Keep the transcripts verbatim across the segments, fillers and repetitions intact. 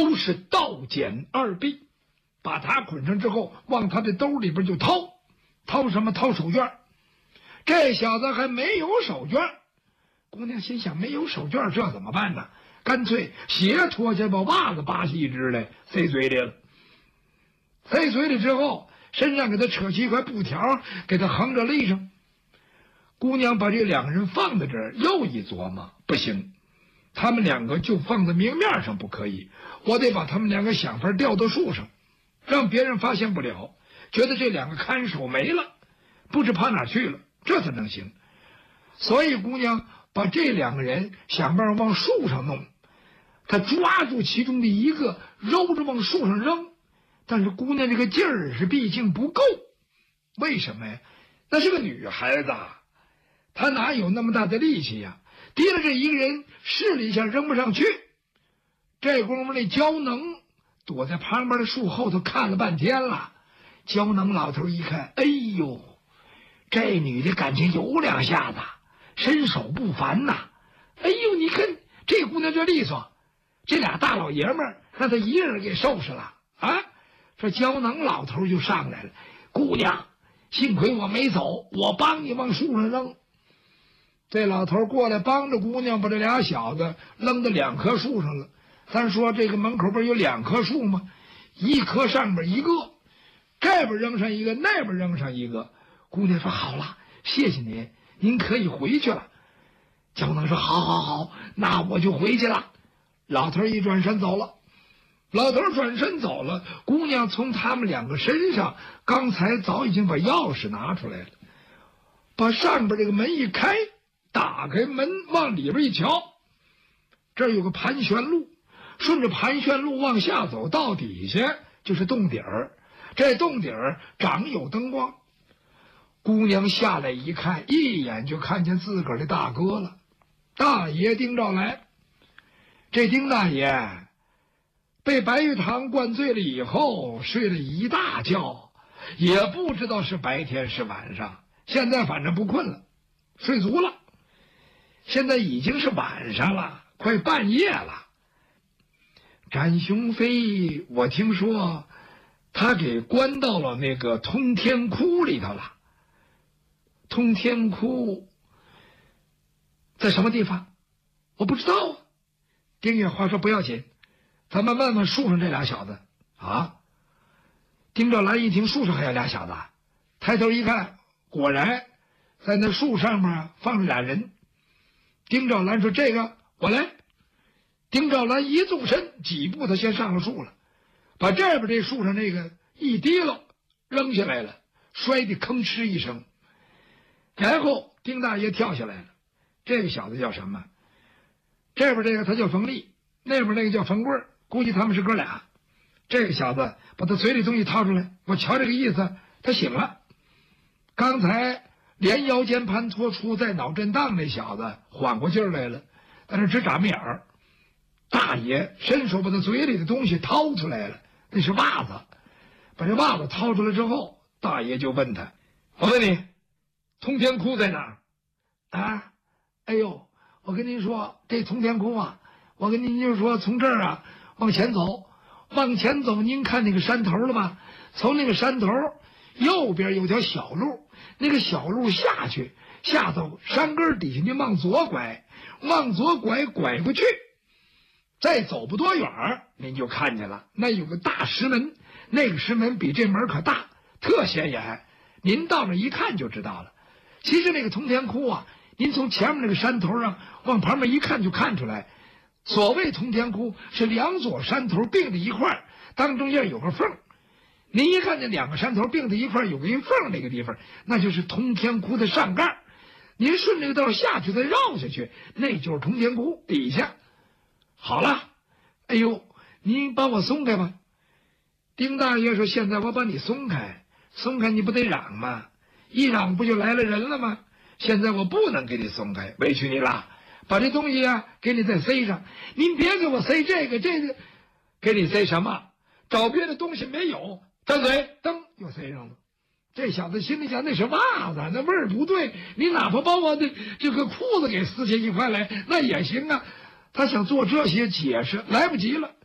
都是刀剪二臂，把他捆上之后，往他的兜里边就掏，掏什么？掏手绢。这小子还没有手绢，姑娘心想：没有手绢，这怎么办呢？干脆鞋脱下，把袜子扒下一只来，塞嘴里了。塞嘴里之后，身上给他扯起一块布条，给他横着勒上。姑娘把这两个人放在这儿，又一琢磨，不行，他们两个就放在明面上不可以，我得把他们两个想法吊到树上，让别人发现不了，觉得这两个看守没了，不知跑哪去了，这才能行。所以姑娘把这两个人想办法往树上弄，她抓住其中的一个，揉着往树上扔。但是姑娘这个劲儿是毕竟不够，为什么呀？那是个女孩子，她哪有那么大的力气呀？提了这一个人试了一下，扔不上去。这功夫那焦能躲在旁边的树后头看了半天了。焦能老头一看，哎呦，这女的感情有两下子，身手不凡呐！哎呦，你看这姑娘这利索，这俩大老爷们儿让她一人给收拾了啊！这焦能老头就上来了，姑娘，幸亏我没走，我帮你往树上扔。这老头过来帮着姑娘把这俩小子扔到两棵树上了。咱说这个门口不是有两棵树吗？一棵上边一个，这边扔上一个，那边扔上一个。姑娘说好了，谢谢您，您可以回去了。焦能说好好好，那我就回去了。老头一转身走了。老头转身走了，姑娘从他们两个身上刚才早已经把钥匙拿出来了，把上边这个门一开，打开门往里边一瞧，这儿有个盘旋路，顺着盘旋路往下走，到底下就是洞顶儿，这洞顶儿长有灯光。姑娘下来一看，一眼就看见自个儿的大哥了，大爷丁兆来。这丁大爷被白玉堂灌醉了以后，睡了一大觉，也不知道是白天是晚上，现在反正不困了，睡足了。现在已经是晚上了，快半夜了。展雄飞，我听说他给关到了那个通天窟里头了。通天窟在什么地方？我不知道啊。丁月花说不要紧，咱们问问树上这俩小子啊。丁兆兰一听树上还有俩小子，抬头一看，果然在那树上面放着俩人。丁兆兰说这个我来。丁兆兰一纵身几步，他先上了树了，把这边这树上那个一提了扔下来了，摔得吭哧一声。然后丁大爷跳下来了。这个小子叫什么？这边这个他叫冯立，那边那个叫冯贵，估计他们是哥俩。这个小子把他嘴里东西掏出来，我瞧这个意思，他醒了。刚才连腰间盘托出在脑震荡那小子缓过劲儿来了，但是只眨巴眼儿。大爷伸手把他嘴里的东西掏出来了，那是袜子。把这袜子掏出来之后，大爷就问他：我问你，通天窟在哪儿啊？哎呦，我跟您说，这通天窟啊，我跟您就说，从这儿啊往前走，往前走，您看那个山头了吧？从那个山头右边有条小路，那个小路下去，下走山根底下，您往左拐，往左拐，拐过去，再走不多远儿，您就看见了，那有个大石门，那个石门比这门可大，特显眼，您到那一看就知道了。其实那个通天窟啊，您从前面那个山头上往旁边一看就看出来，所谓通天窟是两左山头并在一块儿，当中间有个缝。您一看见两个山头并在一块儿有个一缝，那个地方那就是通天窟的上盖。您顺这个道下去再绕下去，那就是通天窟底下。好了，哎呦，您把我松开吧。丁大爷说：现在我把你松开，松开你不得嚷吗？一嚷不就来了人了吗？现在我不能给你松开，委屈你了。把这东西啊给你再塞上，您别给我塞这个这个，给你塞什么？找别的东西没有，张嘴噔又塞上了。这小子心里想，那是袜子，那味儿不对，你哪怕把我的这个裤子给撕下一块来那也行啊。他想做这些解释，来不及了。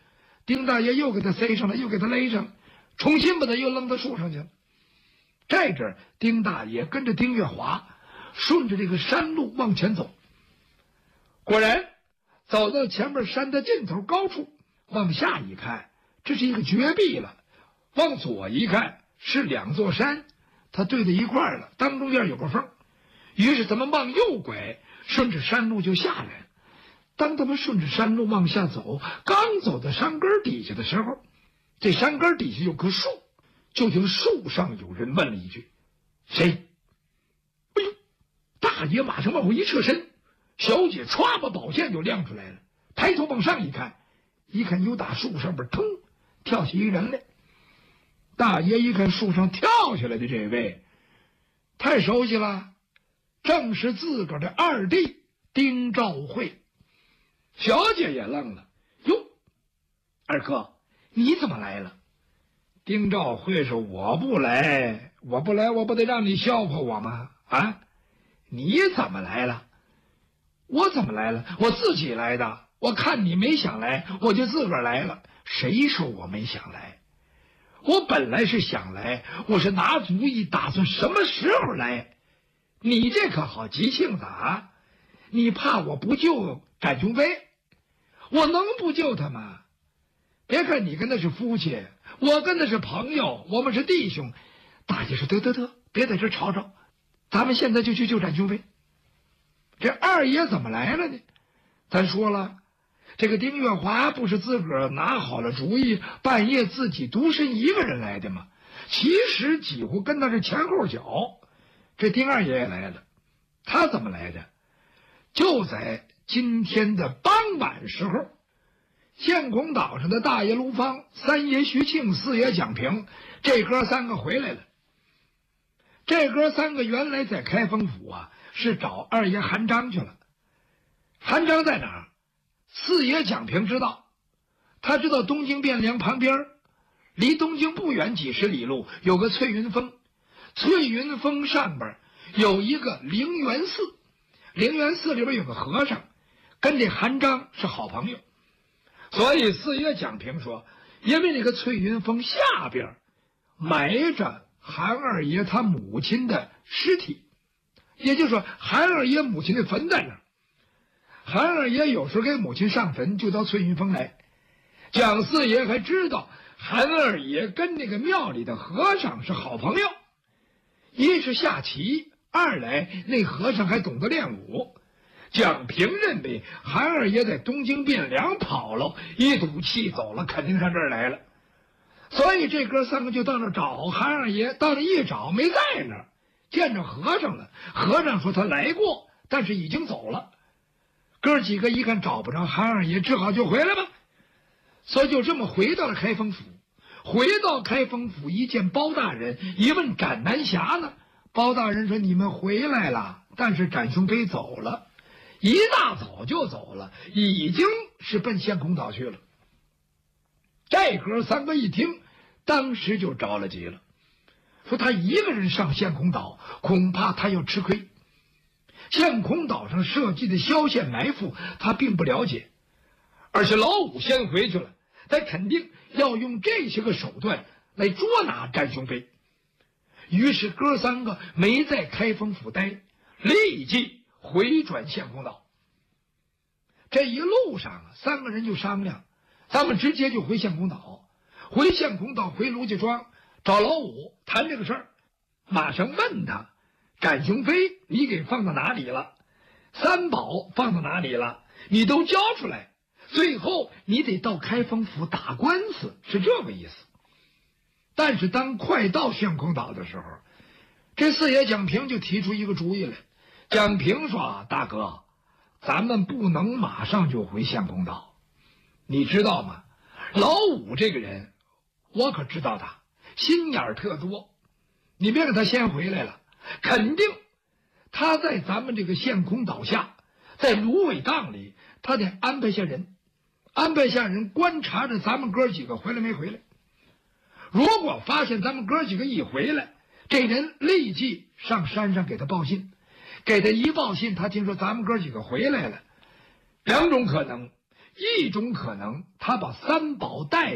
丁大爷又给他塞上了，又给他勒上了，重新把他又扔到树上去了。这阵儿，丁大爷跟着丁月华顺着这个山路往前走。果然，走到前面山的尽头高处，往下一看，这是一个绝壁了。往左一看，是两座山，它对在一块儿了，当中间有个缝。于是他们往右拐，顺着山路就下来了。当他们顺着山路往下走，刚走到山根底下的时候，这山根底下有棵树，就听树上有人问了一句：“谁？”哎呦，大爷马上往后一侧身，小姐歘把宝剑就亮出来了，抬头往上一看，一看有打树上边腾跳起一人来。大爷一看树上跳下来的这位，太熟悉了，正是自个儿的二弟丁兆会。小姐也愣了，哟，二哥，你怎么来了？丁兆会说：“我不来，我不来，我不得让你笑话我吗？啊，你怎么来了？我怎么来了？我自己来的。我看你没想来，我就自个儿来了。谁说我没想来？我本来是想来，我是拿主意，打算什么时候来。你这可好急性子啊！你怕我不救展雄飞？我能不救他吗？别看你跟他是夫妻，我跟他是朋友，我们是弟兄。”大姐说：“得得得，别在这吵吵，咱们现在就去救展雄飞。”这二爷怎么来了呢？咱说了，这个丁月华不是自个儿拿好了主意，半夜自己独身一个人来的吗？其实几乎跟他是前后脚。这丁二爷也来了，他怎么来的？就在今天的傍晚时候，县空岛上的大爷卢芳、三爷徐庆、四爷蒋平，这哥三个回来了。这哥三个原来在开封府啊，是找二爷韩章去了。韩章在哪儿？四爷蒋平知道，他知道东京汴梁旁边，离东京不远几十里路有个翠云峰，翠云峰上边有一个灵源寺，灵源寺里边有个和尚，跟这韩章是好朋友。所以四爷蒋平说，因为那个翠云峰下边埋着韩二爷他母亲的尸体，也就是说韩二爷母亲的坟在那儿。韩二爷有时候给母亲上坟就到翠云峰来。蒋四爷还知道韩二爷跟那个庙里的和尚是好朋友，一是下棋，二来那和尚还懂得练武。蒋平认为韩二爷在东京汴梁跑了，一赌气走了，肯定上这儿来了。所以这哥三个就到那儿找韩二爷，到那一找没在那儿，见着和尚了。和尚说他来过，但是已经走了。哥几个一看找不着韩二爷，只好就回来吧。所以就这么回到了开封府。回到开封府一见包大人，一问展南侠呢？包大人说：“你们回来了，但是展雄飞走了。一大早就走了，已经是奔县空岛去了。”这哥三个一听，当时就着了急了，说他一个人上县空岛，恐怕他要吃亏。县空岛上设计的萧县埋伏，他并不了解，而且老五先回去了，他肯定要用这些个手段来捉拿展雄飞。于是哥三个没在开封府待，立即回转县空岛。这一路上啊，三个人就商量，咱们直接就回县空岛，回县空岛回卢家庄找老五谈这个事儿，马上问他：展雄飞你给放到哪里了？三宝放到哪里了？你都交出来，最后你得到开封府打官司，是这个意思。但是当快到县空岛的时候，这四爷蒋平就提出一个主意来。蒋平说：“大哥，咱们不能马上就回县空岛，你知道吗？老五这个人，我可知道他心眼儿特多，你别给他先回来了，肯定他在咱们这个县空岛下，在芦苇荡里，他得安排下人，安排下人观察着咱们哥几个回来没回来。如果发现咱们哥几个一回来，这人立即上山上给他报信，给他一报信，他听说咱们哥几个回来了，两种可能， 一种可能，他把三宝带